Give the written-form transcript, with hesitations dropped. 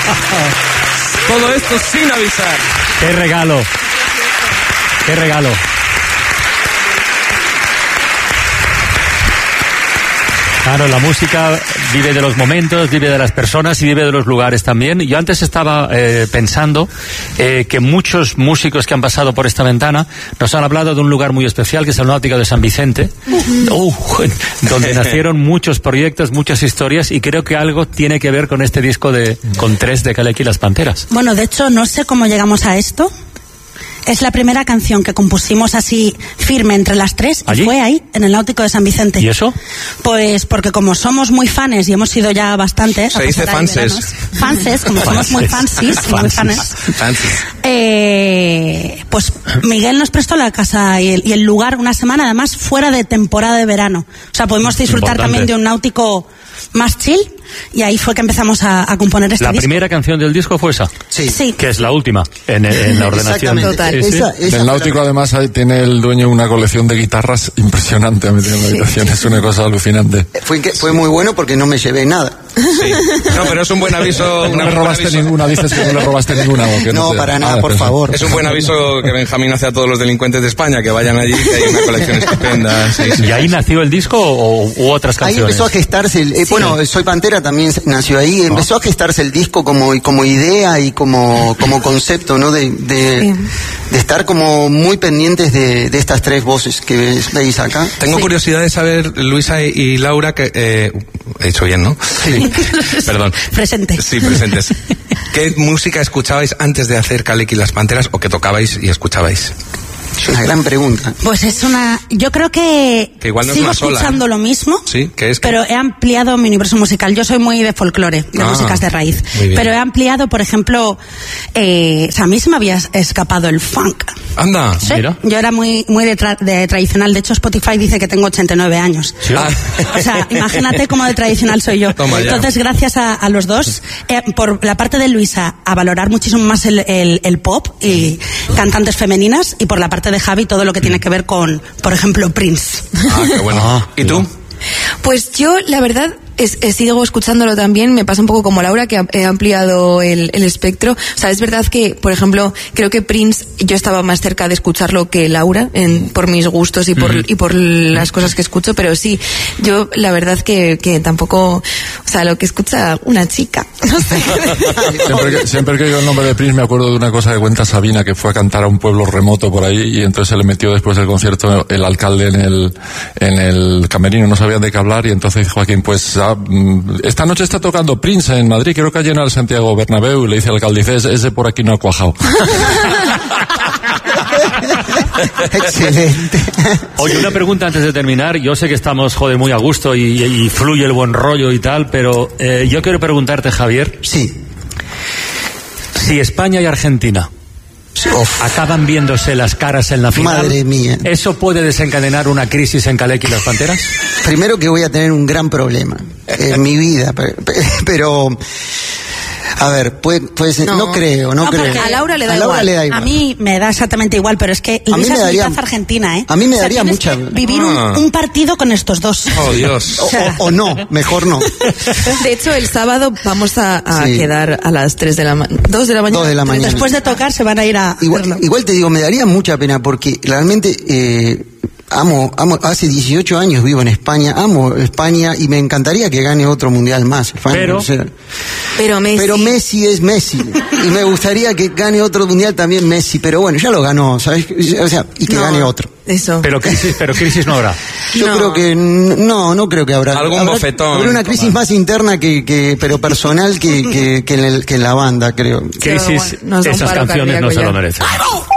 Todo esto sin avisar. ¡Qué regalo! ¡Qué regalo! Claro, la música vive de los momentos, vive de las personas y vive de los lugares también. Yo antes estaba pensando que muchos músicos que han pasado por esta ventana nos han hablado de un lugar muy especial, que es el Náutico de San Vicente, donde nacieron muchos proyectos, muchas historias, y creo que algo tiene que ver con este disco con 3 de Kaleki y las Panteras. Bueno, de hecho, no sé cómo llegamos a esto. Es la primera canción que compusimos así firme entre las 3 y fue ahí, en el Náutico de San Vicente. ¿Y eso? Pues porque como somos muy fanes y hemos sido ya bastantes... Se dice fanses. Fanses, como somos muy fansis, muy fanes. Pues Miguel nos prestó la casa y el lugar una semana, además fuera de temporada de verano. O sea, podemos disfrutar también de un náutico más chill, y ahí fue que empezamos a componer este disco. ¿La primera canción del disco fue esa? Sí. Que es la última en la ordenación. Total. Sí. El Náutico, además, ahí tiene el dueño una colección de guitarras impresionante en la habitación. Es una cosa alucinante. Fue muy bueno porque no me llevé nada. Sí. No, pero es un buen aviso. No le robaste ninguna, dices que no le robaste ninguna. No, para nada, por favor. Es un buen aviso que Benjamín hace a todos los delincuentes de España, que vayan allí, que hay una colección estupenda. Sí. ¿Y ahí nació el disco u otras canciones? Ahí empezó a gestarse, bueno, Soy Pantera también nació ahí, empezó a gestarse el disco como idea y como concepto, ¿no? De estar como muy pendientes de estas 3 voces que veis acá. Tengo curiosidad de saber, Luisa y Laura, que he dicho bien, ¿no? Sí. Perdón. Presente. Sí, presentes. ¿Qué música escuchabais antes de hacer Kaleki y las Panteras, o que tocabais y escuchabais? Es una gran pregunta. Pues yo creo que igual no sigo es una sola, escuchando lo mismo, sí, pero he ampliado mi universo musical. Yo soy muy de folclore, de músicas de raíz, pero he ampliado, por ejemplo, a mí se me había escapado el funk. Anda, ¿Sí? mira. Yo era muy de tradicional. De hecho, Spotify dice que tengo 89 años. ¿Sí? O sea, imagínate cómo de tradicional soy yo. Entonces, gracias a los dos, por la parte de Luisa, a valorar muchísimo más el pop y cantantes femeninas, y por la parte de Javi, todo lo que tiene que ver con, por ejemplo, Prince. Qué bueno. ¿Y tú? Pues yo, la verdad, sigo escuchándolo también. Me pasa un poco como Laura, que he ampliado el espectro. O sea, es verdad que, por ejemplo, creo que Prince, yo estaba más cerca de escucharlo que Laura, por mis gustos y por las cosas que escucho, pero sí, yo la verdad que tampoco, o sea, lo que escucha una chica, no sé. Siempre que oigo el nombre de Prince me acuerdo de una cosa que cuenta Sabina, que fue a cantar a un pueblo remoto por ahí, y entonces se le metió después del concierto el alcalde en el camerino, no sabían de qué hablar, y entonces Joaquín, pues esta noche está tocando Prince en Madrid, creo que llena el Santiago Bernabéu, y le dice al alcalde, dice, ese por aquí no ha cuajado. Excelente. Oye, una pregunta antes de terminar. Yo sé que estamos, muy a gusto y fluye el buen rollo y tal, pero yo quiero preguntarte, Javier. Sí. Si España y Argentina acaban viéndose las caras en la final, madre mía, ¿eso puede desencadenar una crisis en Kaleki y las Panteras? Primero que voy a tener un gran problema en mi vida, pero a ver, puede ser, no creo. A Laura le da igual. A mí me da exactamente igual, pero es que Luisa es mitad argentina, ¿eh? A mí me daría mucha... vivir un partido con estos dos. Oh, Dios. O no, mejor no. De hecho, el sábado vamos a quedar a las 2 de la mañana. 2 de la mañana. Después de tocar se van a ir a verlo. Igual te digo, me daría mucha pena porque realmente... Amo, hace 18 años vivo en España, amo España y me encantaría que gane otro mundial más. Pero Messi es Messi y me gustaría que gane otro mundial también Messi, pero bueno, ya lo ganó, ¿sabes? O sea, y que gane otro. Eso. Pero crisis no habrá. Yo creo que no creo que habrá. Algún bofetón. Habrá una crisis más interna pero personal que en la banda, creo. Crisis, esas canciones no se lo merecen.